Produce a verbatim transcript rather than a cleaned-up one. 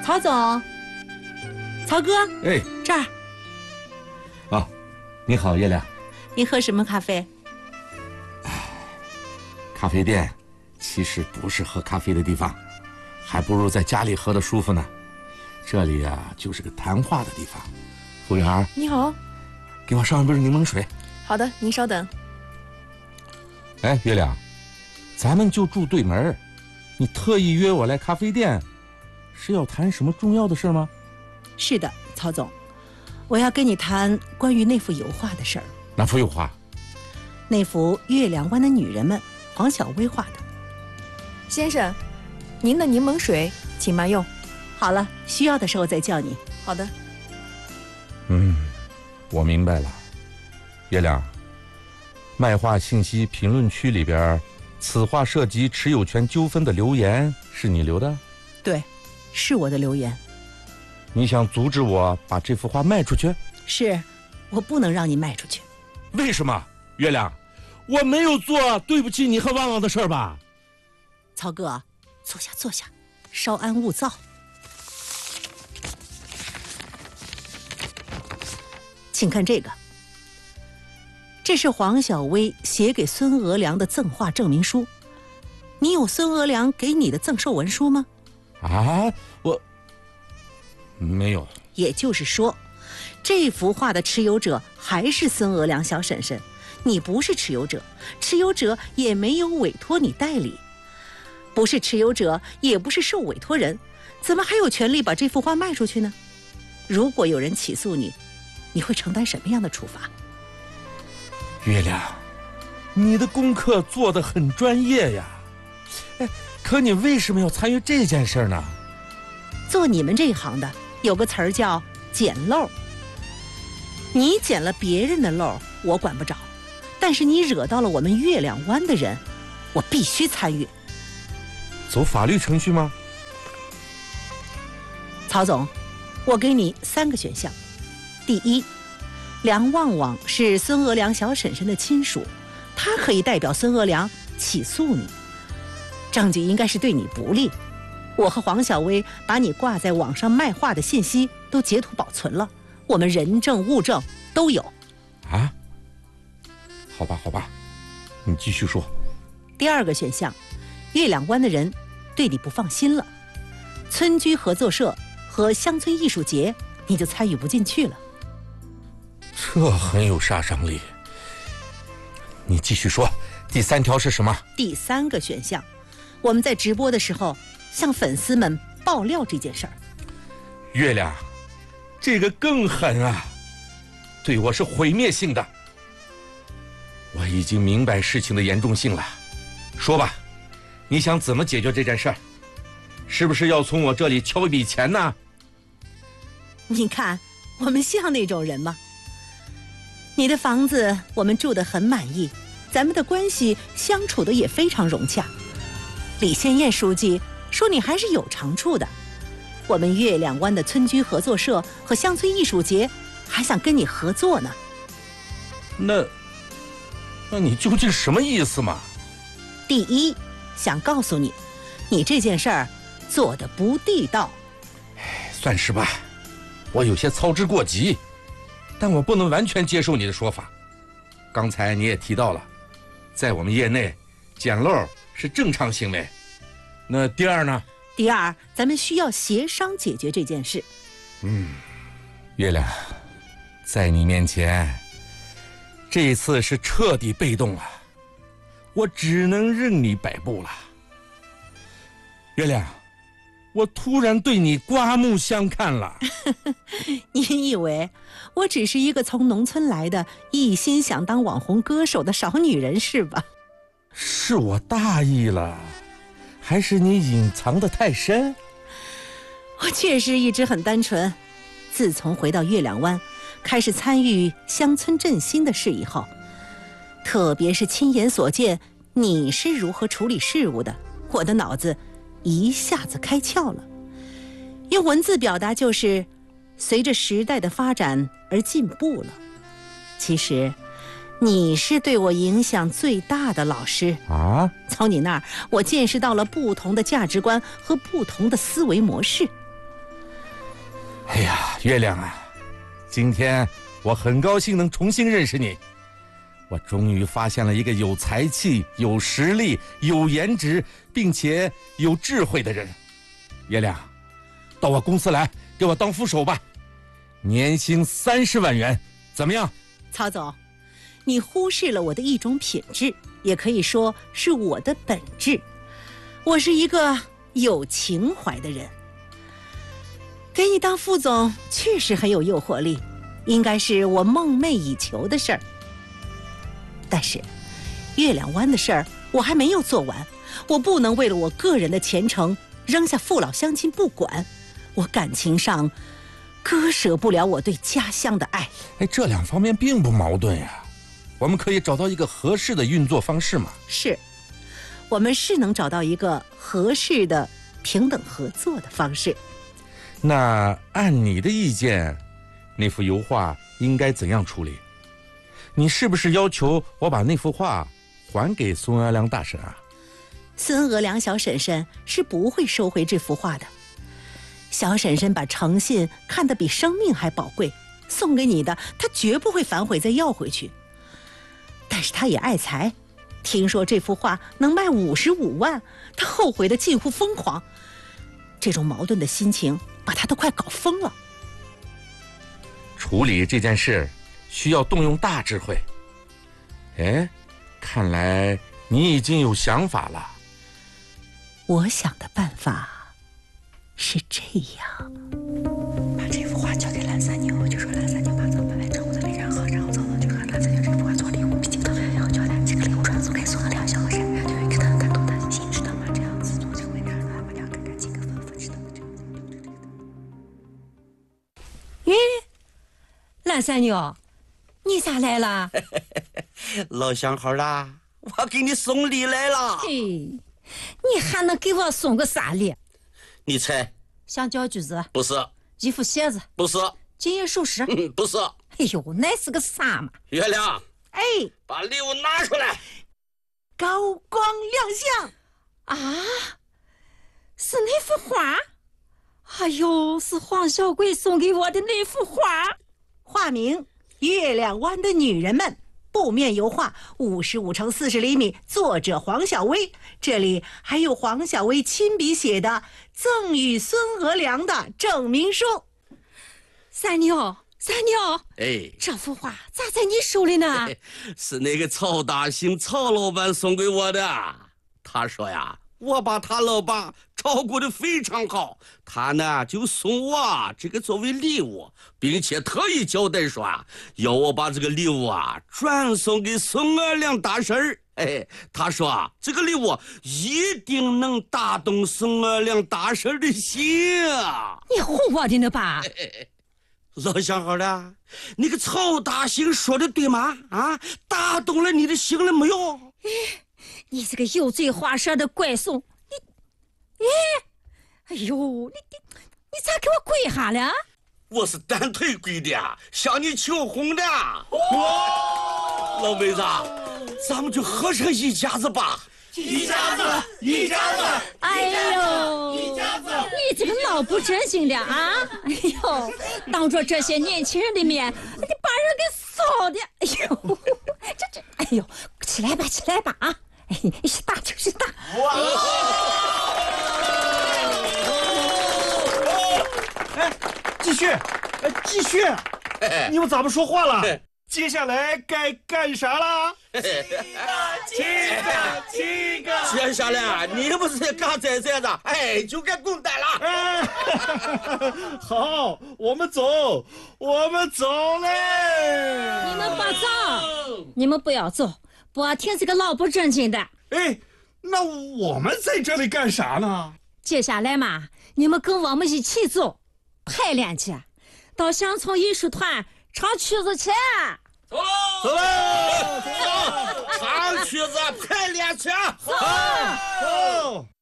曹总，曹哥， 哎， 这儿。 啊，你好，月亮。 您喝什么咖啡？ 咖啡店其实不是喝咖啡的地方，还不如在家里喝的舒服呢。这里啊，就是个谈话的地方。服务员， 你好， 给我上一杯柠檬水。 好的，您稍等。 哎，月亮，咱们就住对门，你特意约我来咖啡店，是要谈什么重要的事吗？ 是的，曹总，我要跟你谈关于那幅油画的事儿。 哪幅油画？ 那幅月亮湾的女人们，黄小薇画的。 先生，您的柠檬水请慢用。 好了，需要的时候再叫你。 好的。 嗯，我明白了。月亮，卖画信息评论区里边，此画涉及持有权纠纷的留言是你留的？ 对，是我的留言。 你想阻止我把这幅画卖出去？ 是，我不能让你卖出去。 为什么？月亮，我没有做对不起你和旺旺的事儿吧？ 曹哥，坐下坐下，稍安勿躁。请看这个，这是黄小薇写给孙娥良的赠画证明书。你有孙娥良给你的赠售文书吗？ 啊，我没有。 也就是说，这幅画的持有者还是孙娥良小婶婶，你不是持有者，持有者也没有委托你代理，不是持有者，也不是受委托人，怎么还有权利把这幅画卖出去呢？如果有人起诉你，你会承担什么样的处罚？ 月亮，你的功课做得很专业呀，哎，可你为什么要参与这件事呢？ 做你们这一行的有个词儿叫捡漏。你捡了别人的漏，我管不着，但是你惹到了我们月亮湾的人，我必须参与。 走法律程序吗？ 曹总，我给你三个选项。第一，梁旺旺是孙娥良小婶婶的亲属，他可以代表孙娥良起诉你，证据应该是对你不利。我和黄小薇把你挂在网上卖画的信息都截图保存了，我们人证物证都有。 啊？好吧好吧，你继续说。 第二个选项，月亮湾的人对你不放心了，村居合作社和乡村艺术节你就参与不进去了。 这很有杀伤力。你继续说，第三条是什么？ 第三个选项，我们在直播的时候向粉丝们爆料这件事儿。 月亮，这个更狠啊，对我是毁灭性的。我已经明白事情的严重性了，说吧，你想怎么解决这件事儿？是不是要从我这里敲一笔钱呢？ 你看，我们像那种人吗？你的房子我们住得很满意，咱们的关系相处的也非常融洽。李先燕书记说你还是有长处的，我们月亮湾的村居合作社和乡村艺术节还想跟你合作呢。 那那你究竟什么意思嘛？ 第一，想告诉你，你这件事儿做得不地道。 算是吧，我有些操之过急，但我不能完全接受你的说法。刚才你也提到了，在我们业内捡漏是正常行为。那第二呢？ 第二，咱们需要协商解决这件事。 嗯，月亮，在你面前，这一次是彻底被动了，我只能任你摆布了。月亮，我突然对你刮目相看了。 你以为我只是一个从农村来的一心想当网红歌手的少女人是吧？ 是我大意了，还是你隐藏得太深？ 我确实一直很单纯，自从回到月亮湾开始参与乡村振兴的事以后，特别是亲眼所见你是如何处理事务的，我的脑子一下子开窍了。用文字表达就是随着时代的发展而进步了。其实你是对我影响最大的老师啊！ 从你那儿我见识到了不同的价值观和不同的思维模式。 哎呀，月亮啊，今天我很高兴能重新认识你。我终于发现了一个有才气、有实力、有颜值，并且有智慧的人。月亮，到我公司来，给我当副手吧，年薪三十万元，怎么样？ 曹总，你忽视了我的一种品质，也可以说是我的本质。我是一个有情怀的人。给你当副总确实很有诱惑力，应该是我梦寐以求的事儿。但是月亮湾的事儿我还没有做完，我不能为了我个人的前程扔下父老乡亲不管，我感情上割舍不了我对家乡的爱。 哎，这两方面并不矛盾呀，我们可以找到一个合适的运作方式嘛。 是，我们是能找到一个合适的平等合作的方式。 那按你的意见，那幅油画应该怎样处理？你是不是要求我把那幅画还给孙娥良大婶啊？ 孙娥良小婶婶是不会收回这幅画的。小婶婶把诚信看得比生命还宝贵，送给你的她绝不会反悔再要回去。但是她也爱财，听说这幅画能卖五十五万，她后悔得近乎疯狂。这种矛盾的心情把她都快搞疯了。 处理这件事需要动用大智慧。哎，看来你已经有想法了。 我想的办法是这样， 把这幅画交给蓝三牛，就说蓝三牛把咱们来照顾的非常好，然后曹总就和蓝三牛这幅画做礼物，毕竟特别，然后就把这个礼物传送给孙娥良小婶，就有一个很感动的心，知道吗？这样子做就会让他们两个感情更丰富，知道吗？ 咦，蓝三牛，你咋来了？ 老相好啦，我给你送礼来了。 嘿，你还能给我送个啥礼？ 你猜？ 橡胶锯子？ 不是。 一副鞋子？ 不是。 金银首饰？ 嗯，不是。 哎呦，那是个啥嘛？ 月亮， 哎， 把礼物拿出来。 高光亮相啊！是那幅画？哎呦，是黄小贵送给我的那幅画。 画名《月亮湾的女人们》，布面油画，五十五乘四十厘米，作者黄小薇。这里还有黄小薇亲笔写的赠与孙娥良的证明书。 三牛，三牛， 哎， 这幅画咋在你手里呢？ 是那个曹大兴曹老板送给我的。他说呀，我把他老爸照顾得非常好，他呢就送我这个作为礼物，并且特意交代说啊，要我把这个礼物啊转送给孙娥良大婶儿。哎，他说啊，这个礼物一定能打动孙娥良大婶儿的心啊！ 你唬我的呢吧？ 哎哎老相好了，那个曹大兴说的对吗？啊，打动了你的心了没有？ 哎，你这个油嘴滑舌的怪怂，你，哎，哎呦，你你你咋给我跪下了？ 我是单腿跪的，向你求婚的。哇，老妹子，咱们就合成一家子吧。 一家子，一家子， 哎呦， 一家子， 你这个老不正经的啊！哎呦，当着这些年轻人的面，你把人给扫的，哎呦，这这，哎呦，起来吧，起来吧啊！哎，一起打就是打。 哇！哎，继续，哎，继续，你们咋不说话了？接下来该干啥啦？七个，七个。 接下来你不是刚在这的，哎，就该滚蛋了。 哎，好，我们走，我们走嘞。 你们不走，你们不要走，不要听这个老不正经的。 哎，那我们在这里干啥呢？ 接下来嘛，你们跟我们一起走，排练去，到乡村艺术团唱曲子去。 走喽，走喽，走，唱曲子排练去。 走。 走。